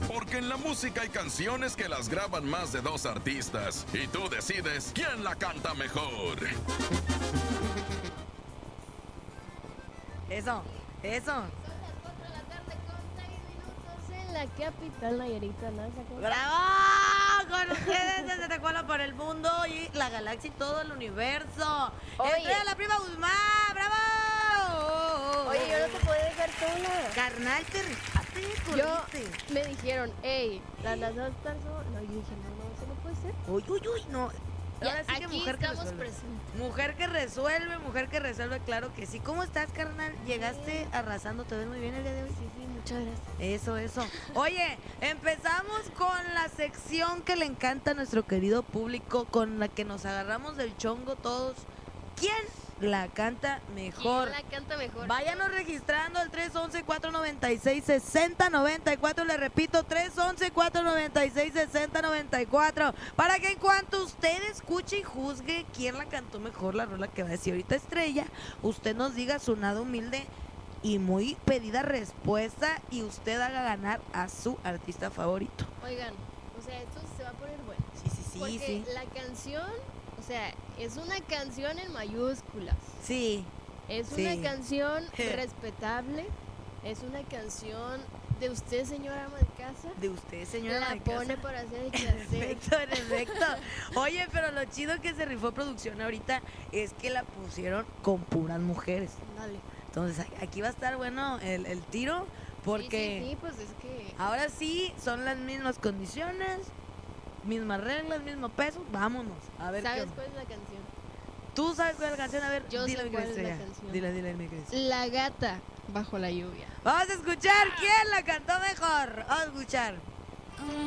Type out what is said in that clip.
Porque en la música hay canciones que las graban más de 2 artistas y tú decides quién la canta mejor. Eso. Son las 4 de la tarde con 6 minutos en la capital nayarita, ¿no? ¡Bravo! Con ustedes desde Tecuala para el mundo y la galaxia y todo el universo. Oye. ¡Entrega la prima Guzmán! ¡Bravo! Oye, yo no te puedo dejar sola. Carnal, te rifaste, Yo corriste. me dijeron, hey, las vas a estar sola. No, yo dije, no, eso no puede ser. Uy, no. Ya, Ahora sí que aquí mujer que estamos resuelve. presentes. Mujer que resuelve, claro que sí. ¿Cómo estás, carnal? Llegaste arrasando, te ves muy bien el día de hoy. Sí, muchas gracias. Eso. Oye, empezamos con la sección que le encanta a nuestro querido público, con la que nos agarramos del chongo todos. ¿Quién la canta mejor? ¿Quién la canta mejor? Váyanos registrando al 311-496-6094. Le repito, 311-496-6094. Para que en cuanto usted escuche y juzgue quién la cantó mejor, la rola que va a decir ahorita Estrella, usted nos diga su nada humilde y muy pedida respuesta y usted haga ganar a su artista favorito. Oigan, o sea, esto se va a poner bueno. Sí, Porque la canción, o sea, es una canción en mayúsculas. Sí. Es Sí. una canción respetable. Es una canción de usted, señora ama de casa. De usted, señora. La de casa. pone para hacer el quehacer. En efecto. Oye, pero lo chido que se rifó producción ahorita es que la pusieron con puras mujeres. Dale. Entonces aquí va a estar bueno el tiro porque Sí, pues es que... ahora sí son las mismas condiciones, mismas reglas, mismo peso. Vámonos. A ver qué ¿Sabes onda. cuál es la canción? ¿Tú sabes cuál es la canción? A ver, Yo dile sé mi cuál es la Estrella. canción. Dile, mi Cris. La gata bajo la lluvia. Vamos a escuchar quién la cantó mejor. Vamos a escuchar.